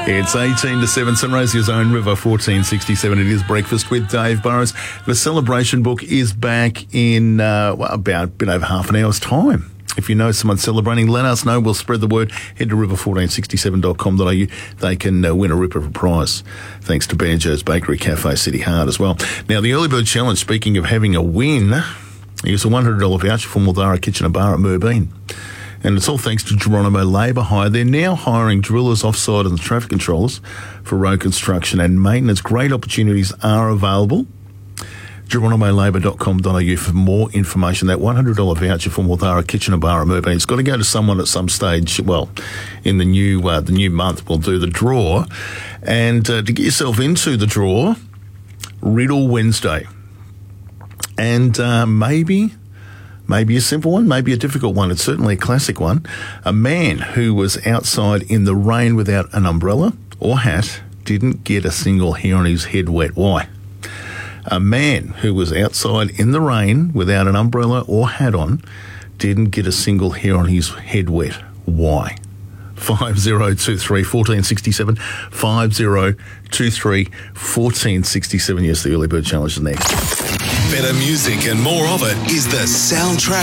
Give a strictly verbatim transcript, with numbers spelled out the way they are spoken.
It's eighteen to seven, Sunraysia's own River, fourteen sixty-seven. It is Breakfast with Dave Burrows. The celebration book is back in uh, well, about a bit over half an hour's time. If you know someone celebrating, let us know. We'll spread the word. Head to river fourteen sixty-seven dot com dot a u. They can uh, win a rip of a prize, thanks to Banjo's Bakery Cafe City Hard as well. Now, the Early Bird Challenge, speaking of having a win, is a one hundred dollars voucher for Muldara Kitchen and Bar at Moorbeen. And it's all thanks to Geronimo Labour Hire. They're now hiring drillers, offside and traffic controllers for road construction and maintenance. Great opportunities are available. geronimo labour dot com dot a u for more information. That one hundred dollars voucher for Muldara Kitchen and Bar at Moorbeen. It's got to go to someone at some stage. Well, in the new uh, the new month, we'll do the draw. And uh, to get yourself into the draw, Riddle Wednesday. And uh, maybe... Maybe a simple one, maybe a difficult one. It's certainly a classic one. A man who was outside in the rain without an umbrella or hat didn't get a single hair on his head wet. Why? A man who was outside in the rain without an umbrella or hat on didn't get a single hair on his head wet. Why? five zero two three, one four six seven, five zero two three, one four six seven. Yes, the Early Bird Challenge is next. Better music and more of it is the Soundtrack